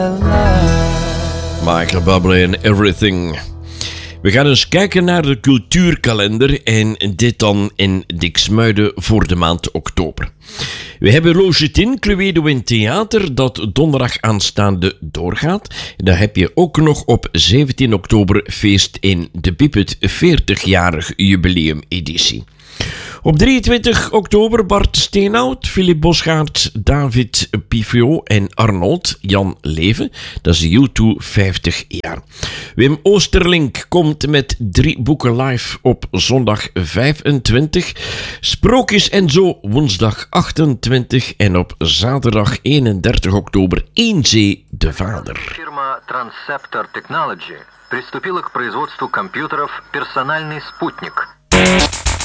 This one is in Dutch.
Michael Bublé en Everything. We gaan eens kijken naar de cultuurkalender en dit dan in Diksmuiden voor de maand oktober. We hebben Logetin Cluedo in Theater dat donderdag aanstaande doorgaat. En dan heb je ook nog op 17 oktober feest in de Pipet 40-jarig jubileumeditie. Op 23 oktober Bart Steenhout, Philip Bosgaert, David Pivio en Arnold Jan Leven. Dat is U2 50 jaar. Wim Oosterlink komt met 3 boeken live op zondag 25. Sprookjes en zo woensdag 28 en op zaterdag 31 oktober Eenzee de Vader. Фирма Transceptor Technology приступила к производству компьютеров «Персональный спутник».